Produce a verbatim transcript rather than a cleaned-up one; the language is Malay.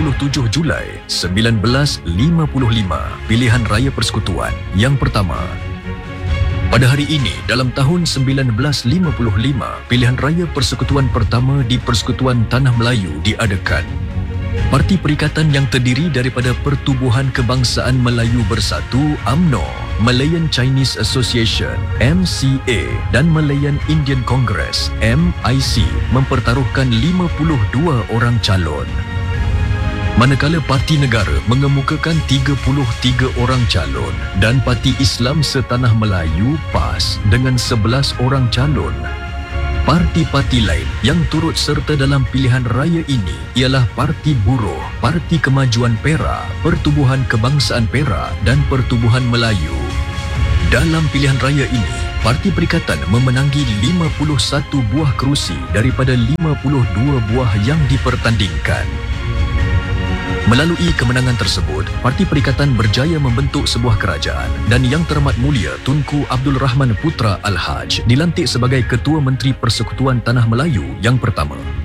puluh tujuh Julai seribu sembilan ratus lima puluh lima, Pilihan Raya Persekutuan yang pertama. Pada hari ini, dalam tahun seribu sembilan ratus lima puluh lima, Pilihan Raya Persekutuan pertama di Persekutuan Tanah Melayu diadakan. Parti Perikatan yang terdiri daripada Pertubuhan Kebangsaan Melayu Bersatu (U M N O), Malayan Chinese Association (M C A) dan Malayan Indian Congress (M I C) mempertaruhkan lima puluh dua orang calon. Manakala Parti Negara mengemukakan tiga puluh tiga orang calon dan Parti Islam Setanah Melayu (P A S) dengan sebelas orang calon. Parti-parti lain yang turut serta dalam pilihan raya ini ialah Parti Buruh, Parti Kemajuan Perak, Pertubuhan Kebangsaan Perak dan Pertubuhan Melayu. Dalam pilihan raya ini, Parti Perikatan memenangi lima puluh satu buah kerusi daripada lima puluh dua buah yang dipertandingkan. Melalui kemenangan tersebut, Parti Perikatan berjaya membentuk sebuah kerajaan dan Yang Terhormat Mulia Tunku Abdul Rahman Putra Al-Haj dilantik sebagai Ketua Menteri Persekutuan Tanah Melayu yang pertama.